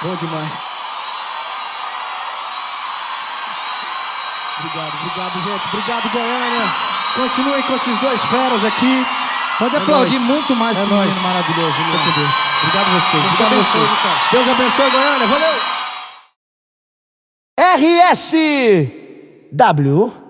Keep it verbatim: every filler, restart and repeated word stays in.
Bom demais. Obrigado, obrigado, gente. Obrigado, Goiânia. Continuem com esses dois feras aqui. Pode é aplaudir nóis. muito mais é esse nóis. menino maravilhoso. Fica com Deus. Obrigado a vocês. Deus Obrigado a abençoe, vocês. então. Deus abençoe, Goiânia. Valeu. R S W